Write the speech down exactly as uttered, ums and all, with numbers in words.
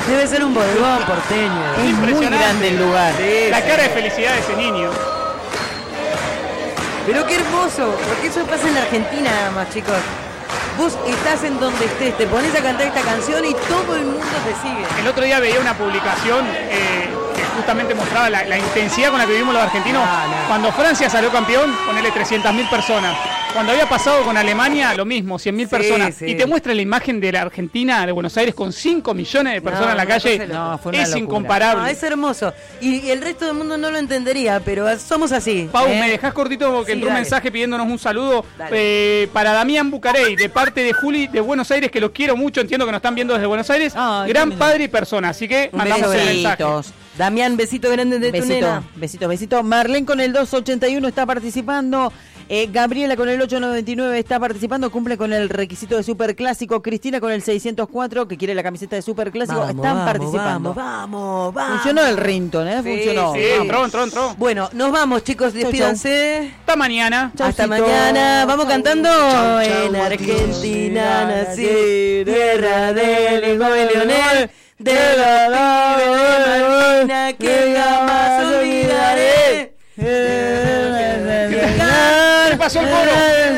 Debe ser un bodegón porteño. Es muy grande el lugar. Sí, la sí. cara de felicidad de ese niño. Pero qué hermoso, porque eso pasa en la Argentina nada más, chicos. Vos estás en donde estés, te pones a cantar esta canción y todo el mundo te sigue. El otro día veía una publicación eh, que justamente mostraba la, la intensidad con la que vivimos los argentinos. No, no. Cuando Francia salió campeón, ponele trescientas mil personas. Cuando había pasado con Alemania, lo mismo, cien mil sí, personas. Sí. Y te muestra la imagen de la Argentina, de Buenos Aires, con cinco millones de personas no, en la calle. No, fue una es locura. Incomparable. No, es hermoso. Y, y el resto del mundo no lo entendería, pero somos así. Pau, ¿eh? me dejás cortito porque sí, entró un mensaje pidiéndonos un saludo eh, para Damián Bucarey, de parte de Juli de Buenos Aires, que los quiero mucho, entiendo que nos están viendo desde Buenos Aires. Ay, gran padre y persona, así que un mandamos beso, el mensaje. Damián, besito grande de besito, tu nena. Besito, besito. Marlene con el dos ochenta y uno está participando. Eh, Gabriela con el ocho noventa y nueve está participando, cumple con el requisito de Superclásico. Cristina con el seiscientos cuatro, que quiere la camiseta de Superclásico, vamos, están vamos, participando. Vamos, vamos, Funcionó el Rington, ¿eh? Sí, Funcionó. Sí, entró, entró, entró. Bueno, nos vamos, chicos, despídanse. Hasta mañana. Hasta mañana. Vamos cantando. Chau, chau, en Argentina nací, tierra del hijo de Leonel, de la de Malvina que jamás olvidaré. ¿Qué pasó el coro?